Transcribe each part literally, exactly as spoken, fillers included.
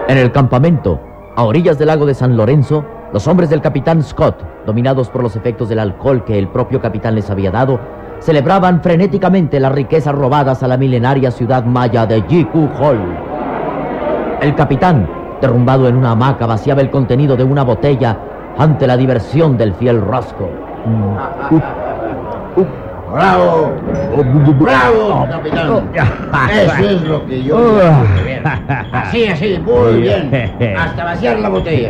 En el campamento, a orillas del lago de San Lorenzo, los hombres del capitán Scott, dominados por los efectos del alcohol que el propio capitán les había dado, celebraban frenéticamente las riquezas robadas a la milenaria ciudad maya de Yiku Hol. El capitán, derrumbado en una hamaca, vaciaba el contenido de una botella ante la diversión del fiel Roscoe. Mm. Uh, uh. ¡Bravo! ¡Bravo, capitán! Eso es lo que yo quiero ver. Así, así, muy bien. Hasta vaciar la botella.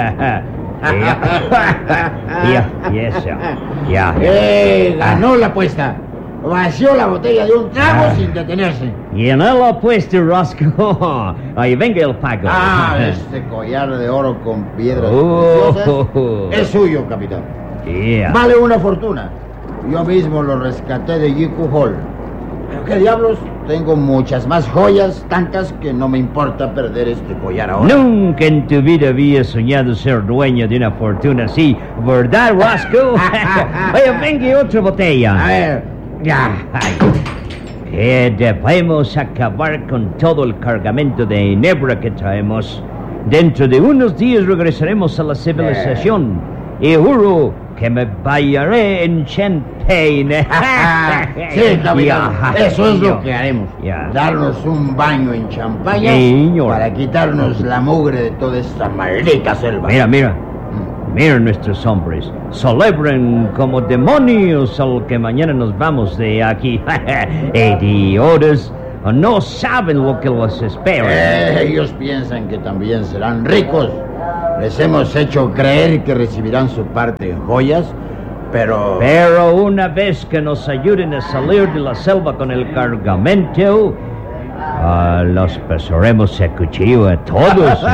Ya, eso. Ya. ¡Eh! Ganó la apuesta. Vació la botella de un trago ah. sin detenerse. Y en la apuesta, Roscoe. Ahí venga el pago. Ah, este collar de oro con piedras oh. preciosas es suyo, capitán. Yeah. Vale una fortuna. Yo mismo lo rescaté de Yiku Hol. ¿Pero qué diablos? Tengo muchas más joyas, tantas que no me importa perder este collar ahora. Nunca en tu vida había soñado ser dueño de una fortuna así, ¿verdad, Roscoe? Oye, venga otra botella. A ver, ya. Eh, debemos acabar con todo el cargamento de enebra que traemos. Dentro de unos días regresaremos a la civilización. Eh. Y juro que me bañaré en champagne. Sí, capitán, eso es lo que haremos. Yeah. Darnos un baño en champaña Señor. Para quitarnos la mugre de toda esta maldita selva. Mira, mira. Mira nuestros hombres. Celebran como demonios al que mañana nos vamos de aquí. Idiotas. No saben lo que los espera. Eh, ellos piensan que también serán ricos. Les hemos hecho creer que recibirán su parte en joyas, pero... Pero una vez que nos ayuden a salir de la selva con el cargamento, uh, los pasaremos a cuchillo a todos.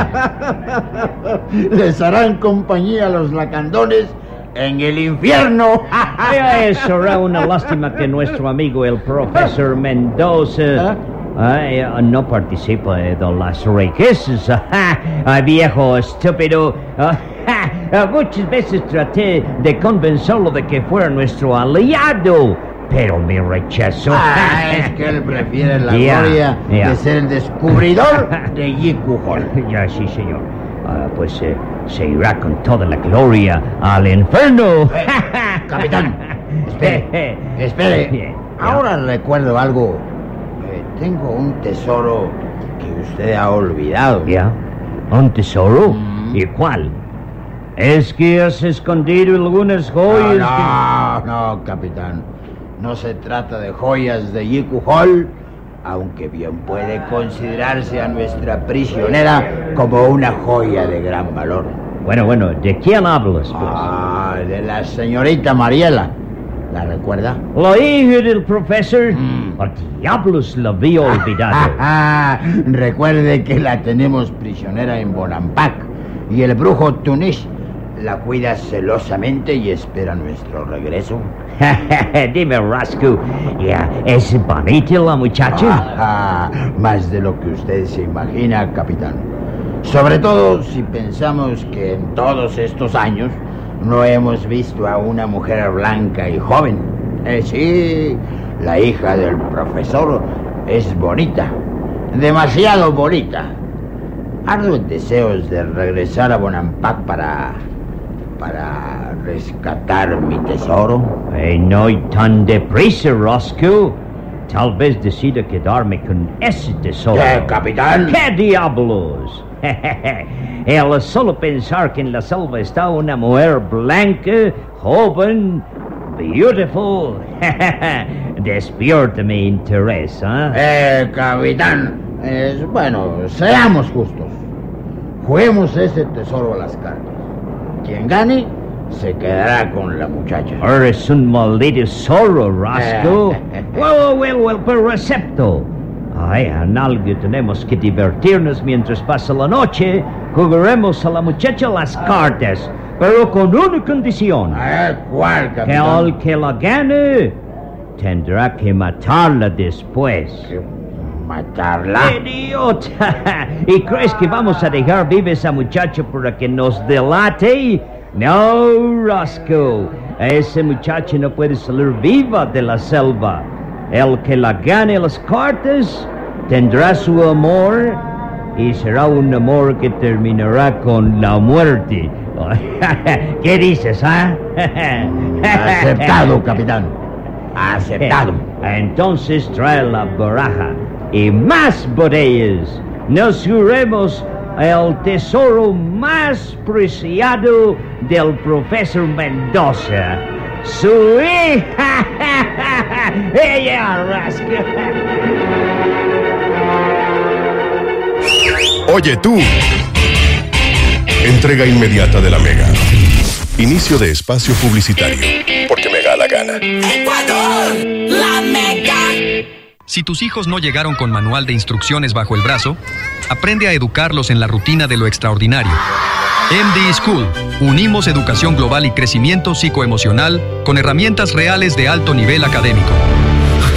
Les harán compañía a los lacandones en el infierno. Eso será una lástima que nuestro amigo el profesor Mendoza... Ay, no participa de las riquezas. Ay, viejo estúpido. Muchas veces traté de convencerlo de que fuera nuestro aliado, pero me rechazó. Ah, es que él prefiere la yeah, gloria yeah. de ser el descubridor de Yiku Hol. Ya, sí, señor. Uh, pues eh, se irá con toda la gloria al infierno. Eh, capitán, espere, espere. Yeah, yeah. Ahora recuerdo algo. Tengo un tesoro que usted ha olvidado. ¿Ya? ¿Un tesoro? Mm. ¿Y cuál? ¿Es que has escondido algunas joyas? No, no, no, capitán. No se trata de joyas de Yiku Hol, aunque bien puede considerarse a nuestra prisionera como una joya de gran valor. Bueno, bueno, ¿de quién hablas, pues? Ah, de la señorita Mariela. ¿La recuerda? La hija del profesor. Mm. ¿Por diablos la había olvidado? Recuerde que la tenemos prisionera en Bonampak y el brujo Tunish la cuida celosamente y espera nuestro regreso. Dime, Roscoe, ¿ya es bonita la muchacha? Ah, más de lo que usted se imagina, capitán. Sobre todo si pensamos que en todos estos años no hemos visto a una mujer blanca y joven. Eh, sí, la hija del profesor es bonita, demasiado bonita. Ardo en deseos de regresar a Bonampak para... para rescatar mi tesoro. Eh, no hay tan deprisa, Roscoe. Tal vez decida quedarme con ese tesoro. ¿Qué, capitán? ¿Qué diablos? El solo pensar que en la selva está una mujer blanca, joven, beautiful, despierta mi interés, ¿eh? Eh, capitán, eh, bueno, seamos justos. Juguemos ese tesoro a las cartas. Quien gane, se quedará con la muchacha. Eres un maldito zorro, Roscoe. well, well, well, pero acepto. Ay, en algo tenemos que divertirnos mientras pasa la noche. Jugaremos a la muchacha las cartas, pero con una condición. A ver, ¿cuál, capitán? Que al que la gane tendrá que matarla después. ¿Matarla? ¡Idiota! ¿Y crees que vamos a dejar viva esa muchacha para que nos delate? No, Roscoe. Esa muchacha no puede salir viva de la selva. El que la gane las cartas tendrá su amor y será un amor que terminará con la muerte. ¿Qué dices, ah? Aceptado, capitán. Aceptado. Entonces trae la baraja y más botellas. Nos juremos el tesoro más preciado del profesor Mendoza. Su hija. Ella rasca. Oye tú. Entrega inmediata de la Mega. Inicio de espacio publicitario. Porque me da la gana. ¡Ecuador! ¡La Mega! Si tus hijos no llegaron con manual de instrucciones bajo el brazo, aprende a educarlos en la rutina de lo extraordinario. M D School. Unimos educación global y crecimiento psicoemocional con herramientas reales de alto nivel académico.